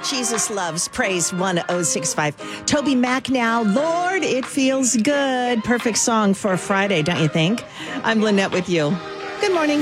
Jesus Loves Praise 1065. Toby Mac now. Lord, it feels good. Perfect song for a Friday, don't you think? I'm Lynette with you. Good morning.